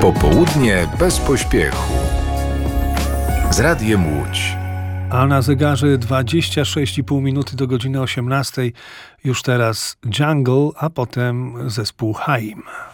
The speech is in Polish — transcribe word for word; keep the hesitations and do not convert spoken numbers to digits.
Popołudnie bez pośpiechu. Z Radiem Łódź. A na zegarze dwadzieścia sześć i pół minuty do godziny osiemnastej. Już teraz Jungle, a potem zespół Haim.